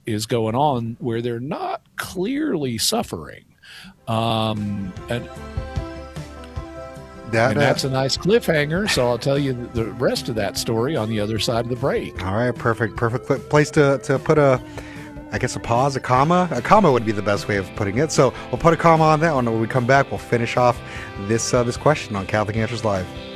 is going on where they're not clearly suffering. And that's a nice cliffhanger. So I'll tell you the rest of that story on the other side of the break. All right, perfect place to put a pause, a comma. A comma would be the best way of putting it. So we'll put a comma on that one. When we come back, we'll finish off this question on Catholic Answers Live.